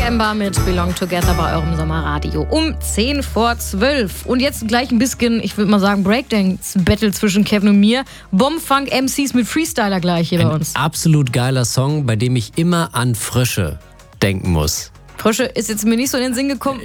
September mit Belong Together bei eurem Sommerradio um 10 vor 12. Und jetzt gleich ein bisschen, ich würde mal sagen, Breakdance-Battle zwischen Kevin und mir. Bombenfunk-MCs mit Freestyler gleich hier bei uns. Absolut geiler Song, bei dem ich immer an Frösche denken muss. Frösche ist jetzt mir nicht so in den Sinn gekommen.